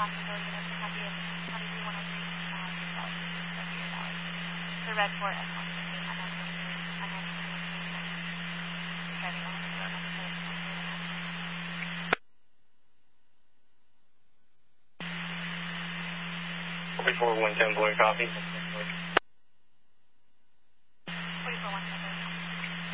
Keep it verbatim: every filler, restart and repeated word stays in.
possibility that there might be a twenty-three one oh three um, valid that's your valid. The red for S one fifteen unnecessary unnecessary driving over the road on the place. Before one ten blue copy.